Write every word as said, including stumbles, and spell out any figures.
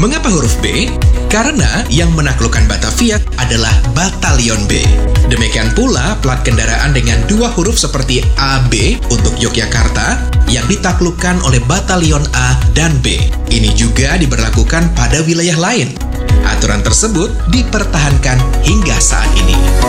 Mengapa huruf B? Karena yang menaklukkan Batavia adalah Batalion B. Demikian pula plat kendaraan dengan dua huruf seperti A B untuk Yogyakarta yang ditaklukkan oleh Batalion A dan B. Ini juga diberlakukan pada wilayah lain. Aturan tersebut dipertahankan hingga saat ini.